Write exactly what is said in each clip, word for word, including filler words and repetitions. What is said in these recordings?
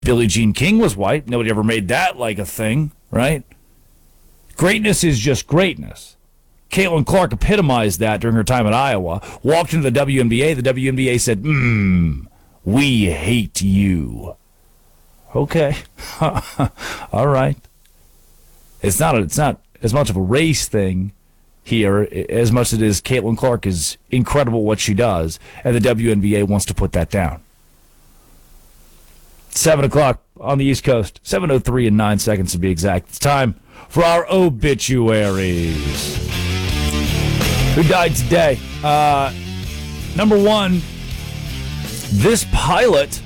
Billie Jean King was white. Nobody ever made that like a thing, right? Greatness is just greatness. Caitlin Clark epitomized that during her time at Iowa. Walked into the W N B A. The W N B A said, "Mmm, we hate you." Okay. All right. It's not, a, it's not as much of a race thing here as much as it is Caitlin Clark is incredible what she does, and the W N B A wants to put that down. seven o'clock on the East Coast. seven oh three and nine seconds to be exact. It's time for our obituaries. Who died today? Uh, number one, this pilot.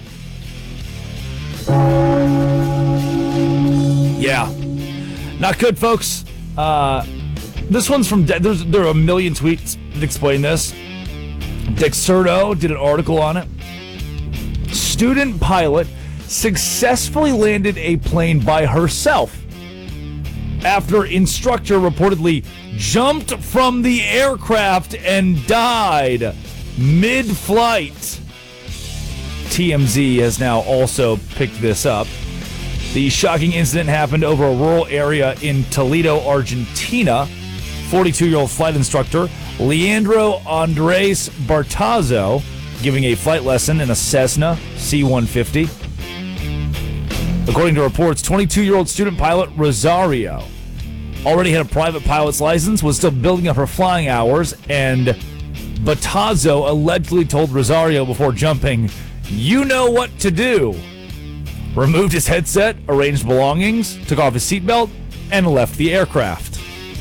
Yeah. Not good, folks. Uh, this one's from... There's, there are a million tweets that explain this. Dexerto did an article on it. Student pilot successfully landed a plane by herself after instructor reportedly jumped from the aircraft and died mid-flight. T M Z has now also picked this up. The shocking incident happened over a rural area in Toledo, Argentina. forty-two-year-old flight instructor Leandro Andres Bartazo giving a flight lesson in a Cessna C one fifty. According to reports, twenty-two-year-old student pilot Rosario already had a private pilot's license, was still building up her flying hours, and Bartazo allegedly told Rosario before jumping, "You know what to do." Removed his headset, arranged belongings, took off his seatbelt, and left the aircraft.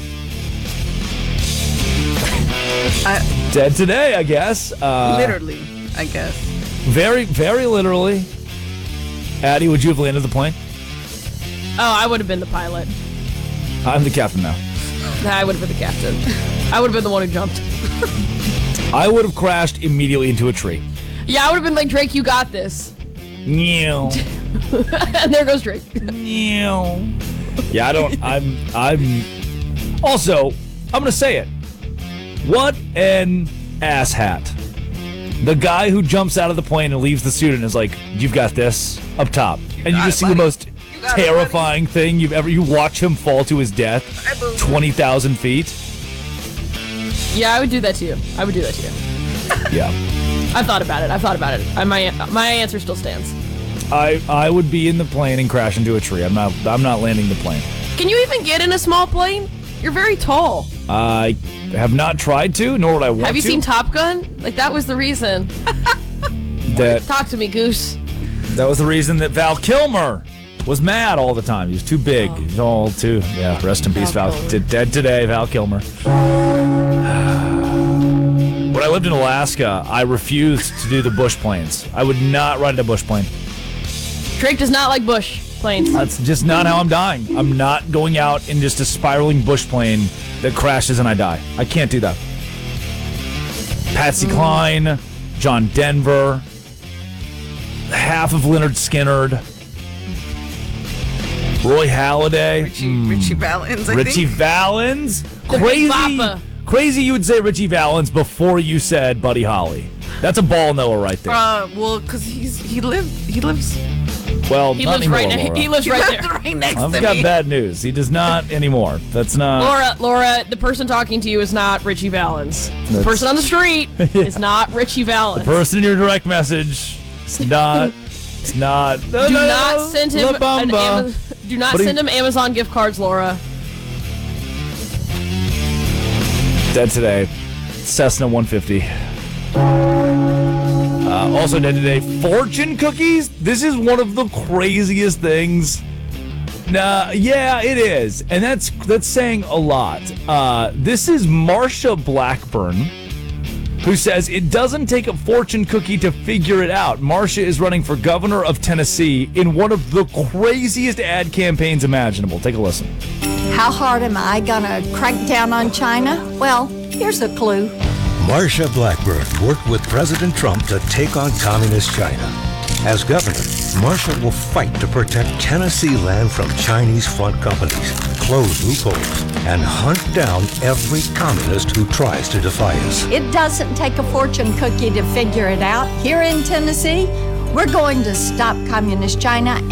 I, Dead today, I guess. Uh, literally, I guess. Very, very literally. Addie, would you have landed the plane? Oh, I would have been the pilot. I'm the captain now. I would have been the captain. I would have been the one who jumped. I would have crashed immediately into a tree. Yeah, I would have been like, Drake, you got this. Meow. And there goes Drake. Meow. Yeah, I don't. I'm. I'm. Also, I'm gonna say it. What an asshat. The guy who jumps out of the plane and leaves the student is like, "You've got this," up top, and you just see the most terrifying thing you've ever. You watch him fall to his death, twenty thousand feet. Yeah, I would do that to you. I would do that to you. Yeah. I've thought about it. I've thought about it. I, my my answer still stands. I I would be in the plane and crash into a tree. I'm not I'm not landing the plane. Can you even get in a small plane? You're very tall. I have not tried to, nor would I want to. Have you to. seen Top Gun? Like, that was the reason. That Talk to me, Goose. that was the reason that Val Kilmer was mad all the time. He was too big. Oh. He's all too. Yeah. Rest in peace, Val. Val Val dead today, Val Kilmer. When I lived in Alaska, I refused to do the bush planes. I would not ride a bush plane. Drake does not like bush planes. That's just not how I'm dying. I'm not going out in just a spiraling bush plane that crashes and I die. I can't do that. Patsy Cline, John Denver, half of Leonard Skinner, Roy Halladay, Richie, mm. Richie Valens, I Richie think. Valens. The Crazy, Big Papa. crazy you would say Richie Valens before you said Buddy Holly. That's a ball knower right there. Uh, well, because he's he lived he lives well, He not lives anymore, right. Ne- Laura. he lives he right lived there. right next I've to got me. bad news. He does not anymore. That's not. Laura, Laura, the person talking to you is not Richie Valens. The That's- person on the street is not Richie Valens. Person in your direct message. It's not. It's not. Do not send him La an Bamba. Ama- Do not But he- send him Amazon gift cards, Laura. Dead today. Cessna one fifty. Uh, also dead today. Fortune cookies. This is one of the craziest things. Nah, yeah, it is, and that's that's saying a lot. Uh, this is Marsha Blackburn, who says it doesn't take a fortune cookie to figure it out. Marsha is running for governor of Tennessee in one of the craziest ad campaigns imaginable. Take a listen. How hard am I gonna crack down on China? Well, here's a clue. Marsha Blackburn worked with President Trump to take on communist China. As governor, Marsha will fight to protect Tennessee land from Chinese front companies, close loopholes, and hunt down every communist who tries to defy us. It doesn't take a fortune cookie to figure it out. Here in Tennessee, We're going to stop communist China